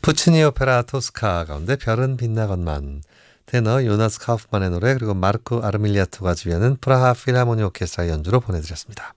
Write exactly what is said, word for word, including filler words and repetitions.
푸치니 오페라 토스카 가운데 별은 빛나건만, 테너 요나스 카우프만의 노래, 그리고 마르코 아르밀리아토가 지휘하는 프라하 필하모니 오케스트라 연주로 보내드렸습니다.